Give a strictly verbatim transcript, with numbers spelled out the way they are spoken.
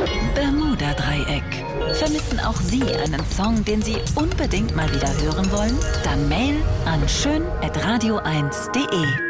Bermuda-Dreieck. Vermissen auch Sie einen Song, den Sie unbedingt mal wieder hören wollen? Dann Mail an schön at radio eins punkt de.